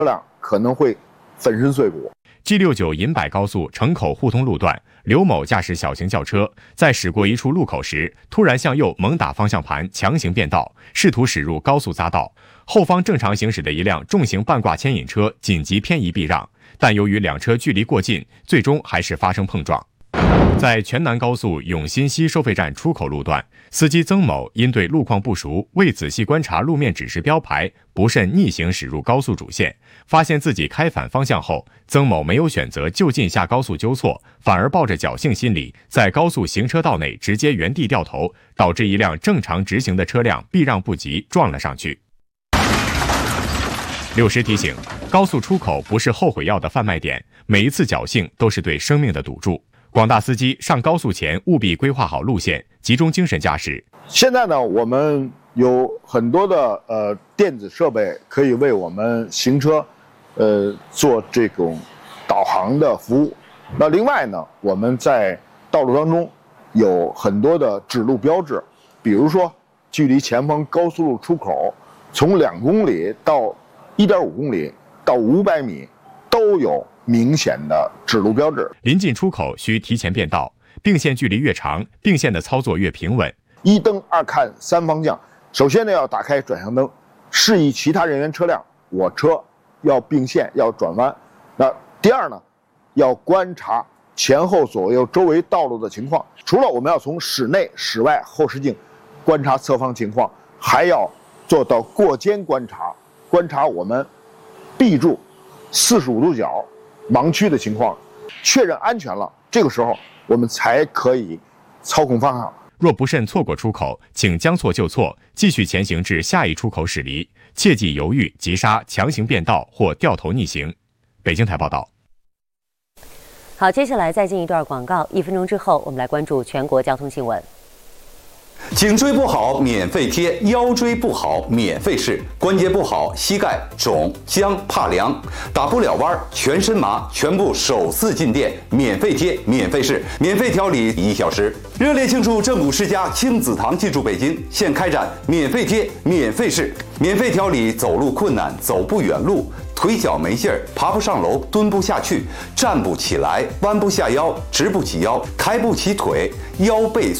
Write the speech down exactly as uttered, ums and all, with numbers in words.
车辆可能会粉身碎骨。 G 六九银柏高速城口互通路段，刘某驾驶小型轿车在驶过一处路口时，突然向右猛打方向盘，强行变道，试图驶入高速匝道。后方正常行驶的一辆重型半挂牵引车紧急偏移避让，但由于两车距离过近，最终还是发生碰撞。在全南高速永新西收费站出口路段，司机曾某因对路况不熟，未仔细观察路面指示标牌，不慎逆行驶入高速主线。发现自己开反方向后，曾某没有选择就近下高速纠错，反而抱着侥幸心理，在高速行车道内直接原地掉头，导致一辆正常直行的车辆避让不及，撞了上去。六十提醒：高速出口不是后悔药的贩卖点，每一次侥幸都是对生命的赌注。广大司机上高速前务必规划好路线，集中精神驾驶。 现在呢，我们有很多的呃电子设备可以为我们行车，呃做这种导航的服务。那另外呢，我们在道路当中有很多的指路标志，比如说距离前方高速路出口从两公里到一点五公里到五百米都有明显的指路标志。 临近出口需提前变道，并线距离越长，并线的操作越平稳。 一灯二看三方向，首先呢要打开转向灯，示意其他人员车辆我车要并线要转弯。那第二呢，要观察前后左右周围道路的情况。除了我们要从室内、室外、后视镜观察侧方情况，还要做到过肩观察，观察我们 B 柱四十五度角盲区的情况，确认安全了，这个时候我们才可以操控方向。 若不慎错过出口，请将错就错，继续前行至下一出口驶离，切忌犹豫、急刹、强行变道或掉头逆行。北京台报道。 好，接下来再进一段广告，一分钟之后，我们来关注全国交通新闻。 颈椎不好免费贴，腰椎不好免费试，关节不好膝盖肿僵怕凉，打不了弯全身麻，全部首次进店免费贴免费试，免费调理一小时。热烈庆祝正骨世家亲子堂进驻北京，现开展免费贴免费试，免费调理走路困难、走不远路、腿脚没劲儿、爬不上楼、蹲不下去、站不起来、弯不下腰、直不起腰、抬不起腿、腰背